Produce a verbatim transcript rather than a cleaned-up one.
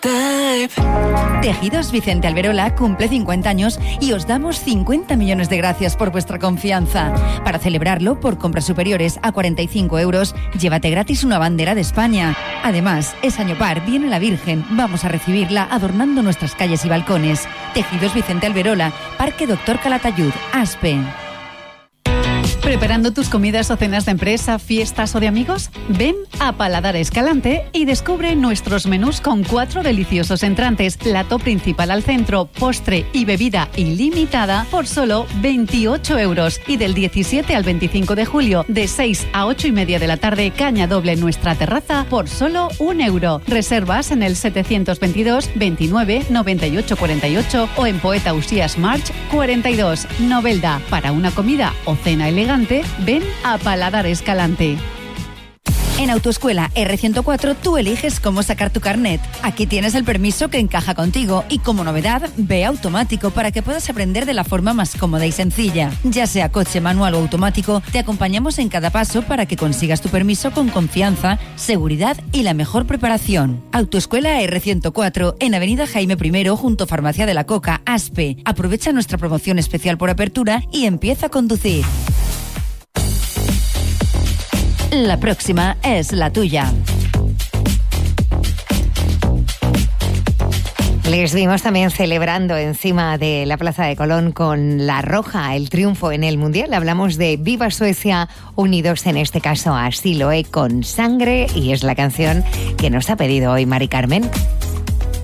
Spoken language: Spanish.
Tejidos Vicente Alberola cumple cincuenta años y os damos cincuenta millones de gracias por vuestra confianza. Para celebrarlo, por compras superiores a cuarenta y cinco euros, llévate gratis una bandera de España. Además, es año par, viene la Virgen, vamos a recibirla adornando nuestras calles y balcones. Tejidos Vicente Alberola, Parque Doctor Calatayud, Aspe. ¿Preparando tus comidas o cenas de empresa, fiestas o de amigos? Ven a Paladar Escalante y descubre nuestros menús con cuatro deliciosos entrantes, plato principal al centro, postre y bebida ilimitada por solo veintiocho euros. Y del diecisiete al veinticinco de julio, de seis a ocho y media de la tarde, caña doble en nuestra terraza por solo un euro. Reservas en el setecientos veintidós veintinueve noventa y ocho cuarenta y ocho o en Poeta Usías March cuarenta y dos. Novelda. Para una comida o cena elegante, ven a Paladar Escalante. En Autoescuela erre ciento cuatro tú eliges cómo sacar tu carnet. Aquí tienes el permiso que encaja contigo y, como novedad, ve automático para que puedas aprender de la forma más cómoda y sencilla. Ya sea coche, manual o automático, te acompañamos en cada paso para que consigas tu permiso con confianza, seguridad y la mejor preparación. Autoescuela erre ciento cuatro en Avenida Jaime primero junto a Farmacia de la Coca, Aspe. Aprovecha nuestra promoción especial por apertura y empieza a conducir. La próxima es la tuya. Les vimos también celebrando encima de la Plaza de Colón con la Roja el triunfo en el Mundial. Hablamos de Viva Suecia, unidos en este caso a Siloé con Sangre, y es la canción que nos ha pedido hoy Mari Carmen.